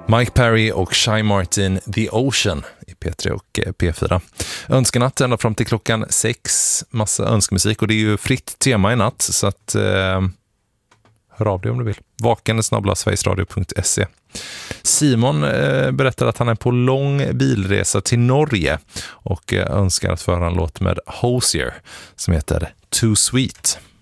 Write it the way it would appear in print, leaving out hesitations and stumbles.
Mike Perry och Shy Martin, The Ocean i P3 och P4. Önskenatt ända fram till klockan 6. Massa önskemusik och det är ju fritt tema i natt så att hör av dig om du vill. vaken@sverigesradio.se. Simon berättar att han är på lång bilresa till Norge och önskar att föra en låt med Hozier som heter Too Sweet.